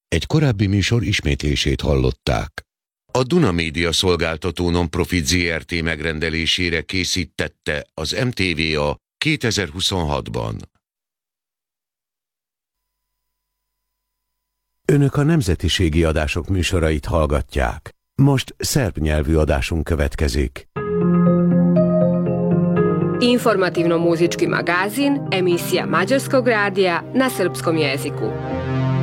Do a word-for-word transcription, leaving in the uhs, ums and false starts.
Egy korábbi műsor ismétlését hallották. A Duna Média szolgáltató non-profit zé er té megrendelésére készítette az em té vé a kétezer-huszonhatban. Önök a nemzetiségi adások műsorait hallgatják. Most szerb nyelvű adásunk következik. Informativno-muzički magazin, emisija Mađarskog radija na srpskom jeziku.